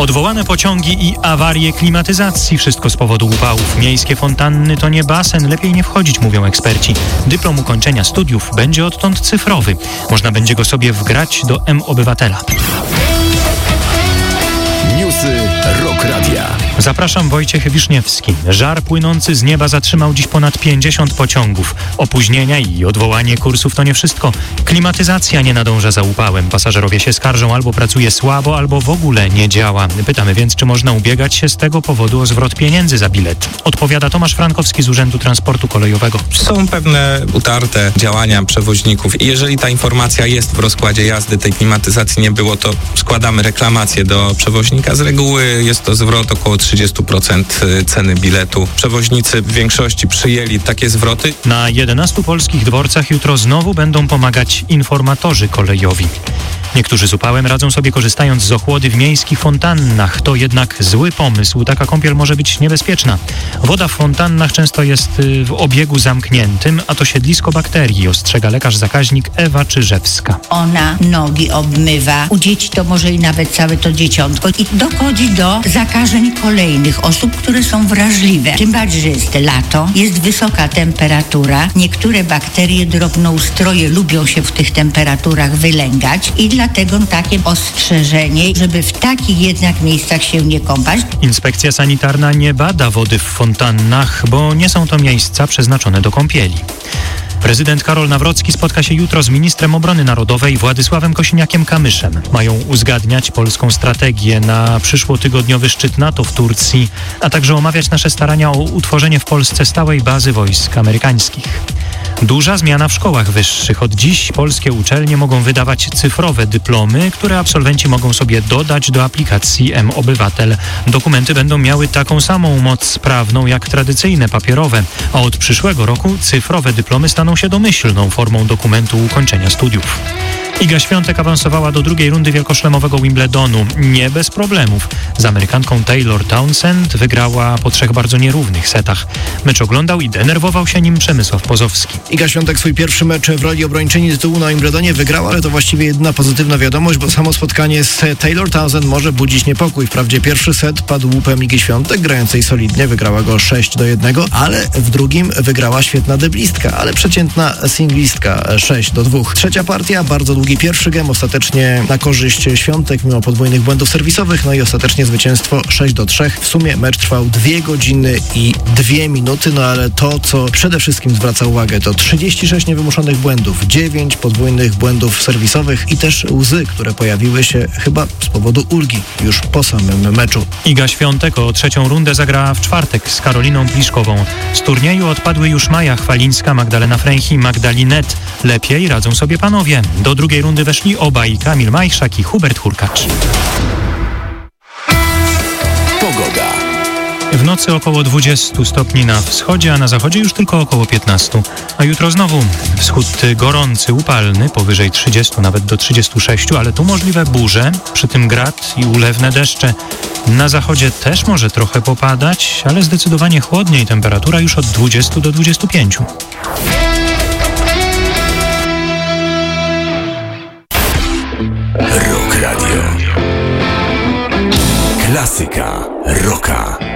Odwołane pociągi i awarie klimatyzacji. Wszystko z powodu upałów. Miejskie fontanny to nie basen. Lepiej nie wchodzić, mówią eksperci. Dyplom ukończenia studiów będzie odtąd cyfrowy. Można będzie go sobie wgrać do mObywatela. Newsy Rock Radia. Zapraszam, Wojciech Wiszniewski. Żar płynący z nieba zatrzymał dziś ponad 50 pociągów. Opóźnienia i odwołanie kursów to nie wszystko. Klimatyzacja nie nadąża za upałem. Pasażerowie się skarżą, albo pracuje słabo, albo w ogóle nie działa. Pytamy więc, czy można ubiegać się z tego powodu o zwrot pieniędzy za bilet. Odpowiada Tomasz Frankowski z Urzędu Transportu Kolejowego. Są pewne utarte działania przewoźników i jeżeli ta informacja jest w rozkładzie jazdy, tej klimatyzacji nie było, to składamy reklamację do przewoźnika. Z reguły jest to zwrot około 30% ceny biletu. Przewoźnicy w większości przyjęli takie zwroty. Na 11 polskich dworcach jutro znowu będą pomagać informatorzy kolejowi. Niektórzy z upałem radzą sobie korzystając z ochłody w miejskich fontannach. To jednak zły pomysł. Taka kąpiel może być niebezpieczna. Woda w fontannach często jest w obiegu zamkniętym, a to siedlisko bakterii, ostrzega lekarz zakaźnik Ewa Czyżewska. Ona nogi obmywa. U dzieci to może i nawet całe to dzieciątko. I dochodzi do zakażeń kolejnych osób, które są wrażliwe. Tym bardziej, że jest lato, jest wysoka temperatura. Niektóre bakterie, drobnoustroje lubią się w tych temperaturach wylęgać i dlatego takie ostrzeżenie, żeby w takich jednak miejscach się nie kąpać. Inspekcja sanitarna nie bada wody w fontannach, bo nie są to miejsca przeznaczone do kąpieli. Prezydent Karol Nawrocki spotka się jutro z ministrem obrony narodowej Władysławem Kosiniakiem-Kamyszem. Mają uzgadniać polską strategię na przyszłotygodniowy szczyt NATO w Turcji, a także omawiać nasze starania o utworzenie w Polsce stałej bazy wojsk amerykańskich. Duża zmiana w szkołach wyższych. Od dziś polskie uczelnie mogą wydawać cyfrowe dyplomy, które absolwenci mogą sobie dodać do aplikacji mObywatel. Dokumenty będą miały taką samą moc prawną jak tradycyjne papierowe, a od przyszłego roku cyfrowe dyplomy staną się domyślną formą dokumentu ukończenia studiów. Iga Świątek awansowała do drugiej rundy wielkoszlemowego Wimbledonu. Nie bez problemów. Z Amerykanką Taylor Townsend wygrała po 3 bardzo nierównych setach. Mecz oglądał i denerwował się nim Przemysław Pozowski. Iga Świątek swój pierwszy mecz w roli obrończyni tytułu na Wimbledonie wygrała, ale to właściwie jedyna pozytywna wiadomość, bo samo spotkanie z Taylor Townsend może budzić niepokój. Wprawdzie pierwszy set padł łupem Igi Świątek, grającej solidnie, wygrała go 6-1, ale w drugim wygrała świetna deblistka, ale przeciętna singlistka 6-2. Trzecia partia, bardzo długi pierwszy gem, ostatecznie na korzyść Świątek mimo podwójnych błędów serwisowych, no i ostatecznie zwycięstwo 6-3. W sumie mecz trwał 2 godziny i 2 minuty, no ale to, co przede wszystkim zwraca uwagę, to 36 niewymuszonych błędów, 9 podwójnych błędów serwisowych i też łzy, które pojawiły się chyba z powodu ulgi już po samym meczu. Iga Świątek o trzecią rundę zagrała w czwartek z Karoliną Pliszkową. Z turnieju odpadły już Maja Chwalińska, Magdalena Fręch i Magdalinet. Lepiej radzą sobie panowie. Do drugiej rundy weszli obaj, Kamil Majchrzak i Hubert Hurkacz. Pogoda. W nocy około 20 stopni na wschodzie, a na zachodzie już tylko około 15. A jutro znowu wschód gorący, upalny, powyżej 30, nawet do 36, ale tu możliwe burze, przy tym grad i ulewne deszcze. Na zachodzie też może trochę popadać, ale zdecydowanie chłodniej, temperatura już od 20 do 25. Rock Radio. Klasyka rocka.